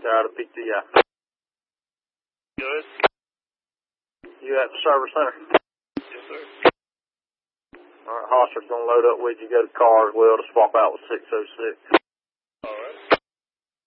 Out of PTI. Good. You at the service center? Yes, sir. All right, Hosser's going to load up with you. Go to car as well to swap out with 606.